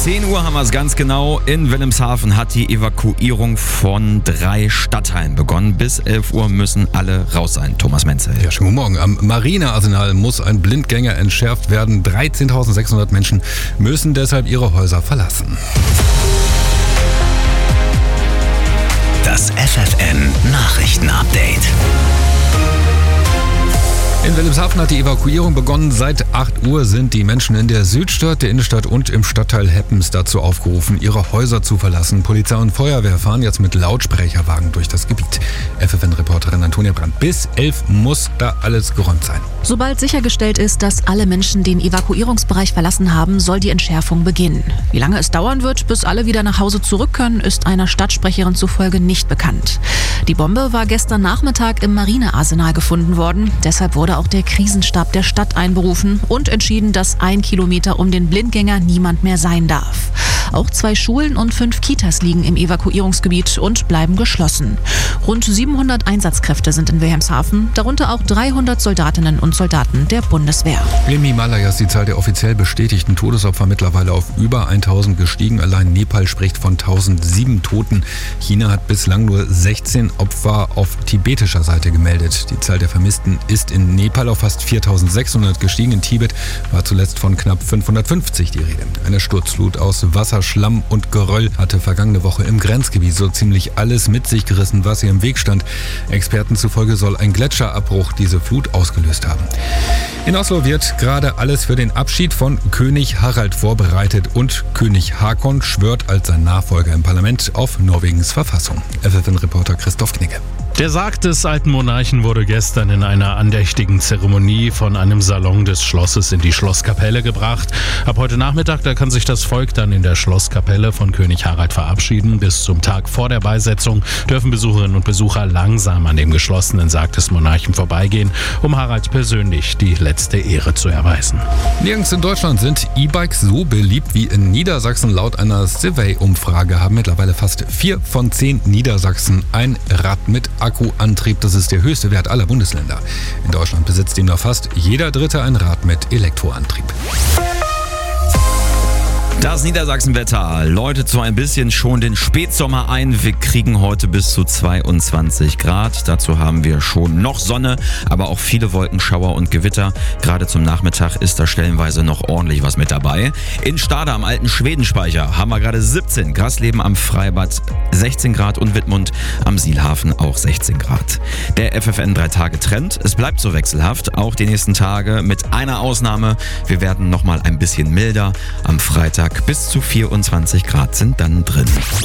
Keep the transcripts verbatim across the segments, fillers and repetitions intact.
zehn Uhr haben wir es ganz genau. In Wilhelmshaven hat die Evakuierung von drei Stadtteilen begonnen. Bis elf Uhr müssen alle raus sein. Thomas Menzel. Ja, schönen guten Morgen. Am Marinearsenal muss ein Blindgänger entschärft werden. dreizehntausendsechshundert Menschen müssen deshalb ihre Häuser verlassen. Das F F N Nachrichtenupdate. In Wilhelmshaven hat die Evakuierung begonnen. Seit acht Uhr sind die Menschen in der Südstadt, der Innenstadt und im Stadtteil Heppens dazu aufgerufen, ihre Häuser zu verlassen. Polizei und Feuerwehr fahren jetzt mit Lautsprecherwagen durch das Gebiet. F F N-Reporterin Antonia Brandt. Bis elf muss da alles geräumt sein. Sobald sichergestellt ist, dass alle Menschen den Evakuierungsbereich verlassen haben, soll die Entschärfung beginnen. Wie lange es dauern wird, bis alle wieder nach Hause zurück können, ist einer Stadtsprecherin zufolge nicht bekannt. Die Bombe war gestern Nachmittag im Marinearsenal gefunden worden. Deshalb wurde auch der Krisenstab der Stadt einberufen und entschieden, dass ein Kilometer um den Blindgänger niemand mehr sein darf. Auch zwei Schulen und fünf Kitas liegen im Evakuierungsgebiet und bleiben geschlossen. Rund siebenhundert Einsatzkräfte sind in Wilhelmshaven, darunter auch dreihundert Soldatinnen und Soldaten der Bundeswehr. Im Himalaya ist die Zahl der offiziell bestätigten Todesopfer mittlerweile auf über tausend gestiegen. Allein Nepal spricht von tausendsieben Toten. China hat bislang nur sechzehn Opfer auf tibetischer Seite gemeldet. Die Zahl der Vermissten ist in Nepal auf fast viertausendsechshundert gestiegen. In Tibet war zuletzt von knapp fünfhundertfünfzig die Rede. Eine Sturzflut aus Wasser, Schlamm und Geröll hatte vergangene Woche im Grenzgebiet so ziemlich alles mit sich gerissen, was ihr im Weg stand. Experten zufolge soll ein Gletscherabbruch diese Flut ausgelöst haben. In Oslo wird gerade alles für den Abschied von König Harald vorbereitet und König Haakon schwört als sein Nachfolger im Parlament auf Norwegens Verfassung. F F N-Reporter Christoph Knigge. Der Sarg des alten Monarchen wurde gestern in einer andächtigen Zeremonie von einem Salon des Schlosses in die Schlosskapelle gebracht. Ab heute Nachmittag, da kann sich das Volk dann in der Schlosskapelle von König Harald verabschieden. Bis zum Tag vor der Beisetzung dürfen Besucherinnen und Besucher langsam an dem geschlossenen Sarg des Monarchen vorbeigehen, um Harald persönlich die letzte Ehre zu erweisen. Nirgends in Deutschland sind E-Bikes so beliebt wie in Niedersachsen. Laut einer Survey-Umfrage haben mittlerweile fast vier von zehn Niedersachsen ein Rad mit Akkuantrieb. Das ist der höchste Wert aller Bundesländer. In Deutschland besitzt demnach fast jeder Dritte ein Rad mit Elektroantrieb. Das Niedersachsenwetter läutet so ein bisschen schon den Spätsommer ein. Wir kriegen heute bis zu zweiundzwanzig Grad. Dazu haben wir schon noch Sonne, aber auch viele Wolkenschauer und Gewitter. Gerade zum Nachmittag ist da stellenweise noch ordentlich was mit dabei. In Stade am alten Schwedenspeicher haben wir gerade siebzehn, Grasleben am Freibad sechzehn Grad und Wittmund am Sielhafen auch sechzehn Grad. Der F F N drei Tage Trend. Es bleibt so wechselhaft, auch die nächsten Tage mit einer Ausnahme. Wir werden nochmal ein bisschen milder. Am Freitag bis zu vierundzwanzig Grad sind dann drin.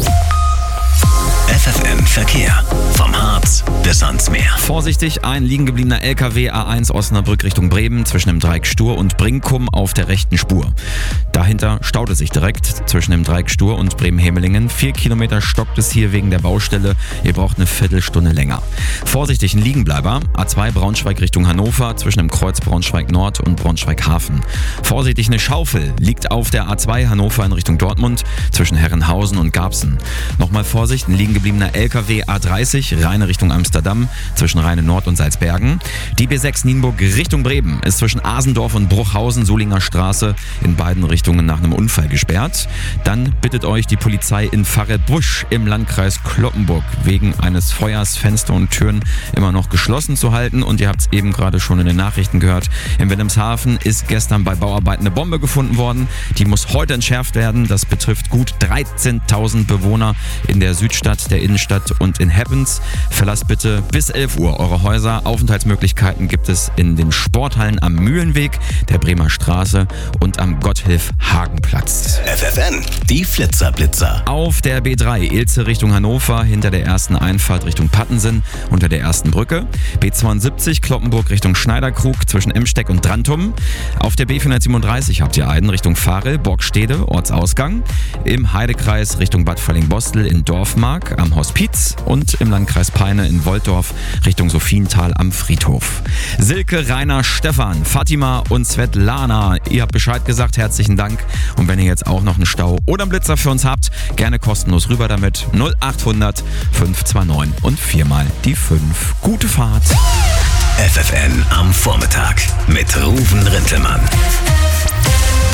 F F N Verkehr. Vom Harz bis ans Meer. Vorsichtig, ein liegen gebliebener L K W A eins Osnabrück Richtung Bremen zwischen dem Dreieck Stur und Brinkum auf der rechten Spur. Dahinter staut es sich direkt zwischen dem Dreieck Stur und Bremen-Hemelingen. Vier Kilometer stockt es hier wegen der Baustelle. Ihr braucht eine Viertelstunde länger. Vorsichtig, ein Liegenbleiber. A zwei Braunschweig Richtung Hannover zwischen dem Kreuz Braunschweig Nord und Braunschweig Hafen. Vorsichtig, eine Schaufel liegt auf der A zwei Hannover in Richtung Dortmund zwischen Herrenhausen und Garbsen. Nochmal Vorsicht, ein liegen gebliebener L K W A dreißig, Rheine Richtung Amsterdam, zwischen Rheine Nord und Salzbergen. Die B sechs Nienburg Richtung Bremen ist zwischen Asendorf und Bruchhausen, Solinger Straße, in beiden Richtungen nach einem Unfall gesperrt. Dann bittet euch die Polizei in Pfarre-Busch im Landkreis Cloppenburg wegen eines Feuers Fenster und Türen immer noch geschlossen zu halten. Und ihr habt es eben gerade schon in den Nachrichten gehört, in Wilhelmshaven ist gestern bei Bauarbeiten eine Bombe gefunden worden. Die muss heute entschärft werden. Das betrifft gut dreizehntausend Bewohner in der Südstadt, der Innenstadt und in Heppens. Verlasst bitte bis elf Uhr eure Häuser. Aufenthaltsmöglichkeiten gibt es in den Sporthallen am Mühlenweg, der Bremer Straße und am Gotthilf-Hagenplatz. F F N, die Flitzerblitzer. Auf der B drei Ilze Richtung Hannover, hinter der ersten Einfahrt Richtung Pattensen, unter der ersten Brücke. B zweiundsiebzig Cloppenburg Richtung Schneiderkrug zwischen Emsteck und Drantum. Auf der B vierhundertsiebenunddreißig habt ihr einen Richtung Farel, Borgstede, Ortsausgang. Im Heidekreis Richtung Bad Falling-Bostel in Dorfmark am Hospiz und im Landkreis Peine in Woltdorf Richtung Sophiental am Friedhof. Silke, Rainer, Stefan, Fatima und Svetlana, ihr habt Bescheid gesagt, herzlichen Dank. Und wenn ihr jetzt auch noch einen Stau oder einen Blitzer für uns habt, gerne kostenlos rüber damit. null achthundert fünf zwei neun und viermal die fünf. Gute Fahrt. F F N am Vormittag mit Ruven Rintelmann.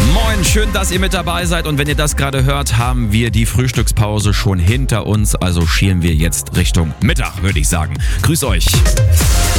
Moin, schön, dass ihr mit dabei seid und wenn ihr das gerade hört, haben wir die Frühstückspause schon hinter uns, also schielen wir jetzt Richtung Mittag, würde ich sagen. Grüß euch.